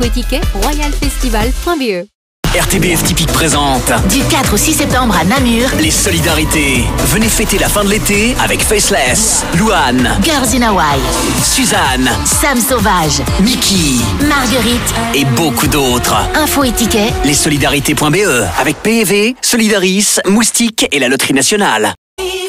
Ticket royalfestival.be. RTBF Typique présente Du 4 au 6 septembre à Namur, les solidarités. Venez fêter la fin de l'été avec Faceless, Louane, Girls in Hawaii, Suzanne, Sam Sauvage, Mickey Marguerite et beaucoup d'autres. Info et tickets Lessolidarités.be avec PEV, Solidaris, Moustique et la Loterie Nationale.